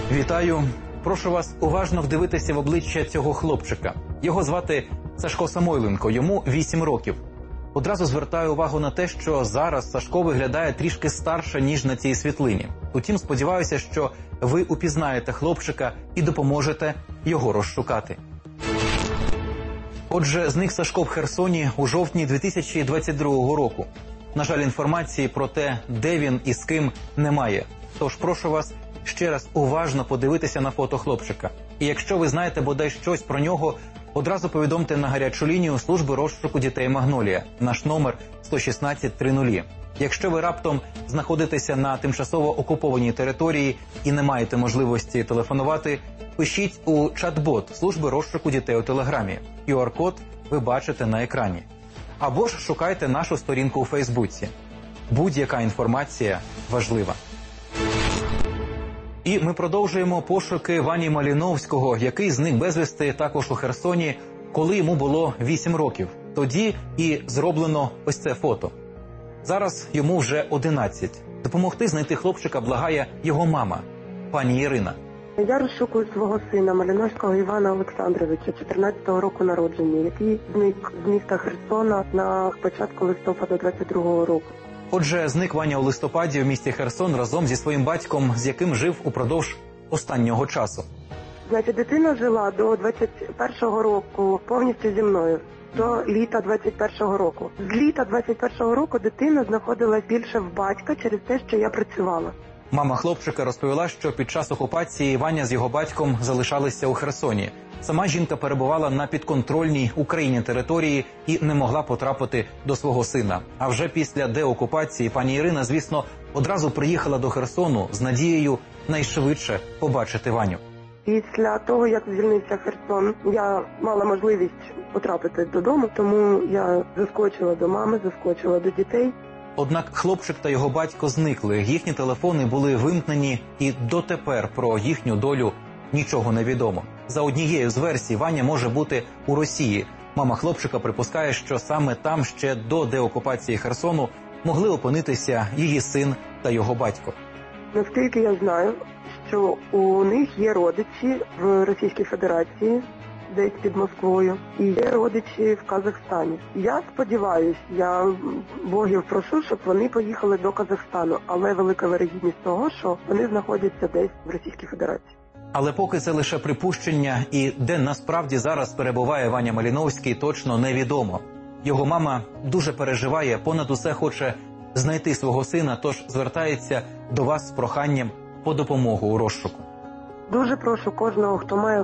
Вітаю. Прошу вас уважно вдивитися в обличчя цього хлопчика. Його звати Сашко Самойленко, йому 8 років. Одразу звертаю увагу на те, що зараз Сашко виглядає трішки старше, ніж на цій світлині. Утім, сподіваюся, що ви упізнаєте хлопчика і допоможете його розшукати. Отже, зник Сашко в Херсоні у жовтні 2022 року. На жаль, інформації про те, де він і з ким, немає. Тож прошу вас ще раз уважно подивитися на фото хлопчика. І якщо ви знаєте бодай щось про нього, одразу повідомте на гарячу лінію служби розшуку дітей «Магнолія». Наш номер 116-00. Якщо ви раптом знаходитеся на тимчасово окупованій території і не маєте можливості телефонувати, пишіть у чат-бот служби розшуку дітей у Телеграмі. QR-код ви бачите на екрані. Або ж шукайте нашу сторінку у Фейсбуці. Будь-яка інформація важлива. І ми продовжуємо пошуки Вані Маліновського, який зник безвісти також у Херсоні, коли йому було 8 років. Тоді і зроблено ось це фото. Зараз йому вже 11. Допомогти знайти хлопчика благає його мама, пані Ірина. Я розшукую свого сина Маліновського Івана Олександровича, 14-го року народження, який зник з міста Херсона на початку листопада 22-го року. Отже, зник Ваня у листопаді в місті Херсон разом зі своїм батьком, з яким жив упродовж останнього часу. Значить, дитина жила до 21-го року повністю зі мною, до літа 21-го року. З літа 21-го року дитина знаходилась більше в батька через те, що я працювала. Мама хлопчика розповіла, що під час окупації Ваня з його батьком залишалися у Херсоні. Сама жінка перебувала на підконтрольній Україні території і не могла потрапити до свого сина. А вже після деокупації пані Ірина, звісно, одразу приїхала до Херсону з надією найшвидше побачити Ваню. Після того, як звільнився Херсон, я мала можливість потрапити додому, тому я заскочила до мами, заскочила до дітей. Однак хлопчик та його батько зникли, їхні телефони були вимкнені, і дотепер про їхню долю нічого не відомо. За однією з версій, Ваня може бути у Росії. Мама хлопчика припускає, що саме там ще до деокупації Херсону могли опинитися її син та його батько. Наскільки я знаю, що у них є родичі в Російській Федерації, десь під Москвою, і є родичі в Казахстані. Я сподіваюся, я богів прошу, щоб вони поїхали до Казахстану, але велика вірогідність того, що вони знаходяться десь в Російській Федерації. Але поки це лише припущення, і де насправді зараз перебуває Ваня Маліновський, точно невідомо. Його мама дуже переживає, понад усе хоче знайти свого сина, тож звертається до вас з проханням по допомогу у розшуку. Дуже прошу кожного, хто має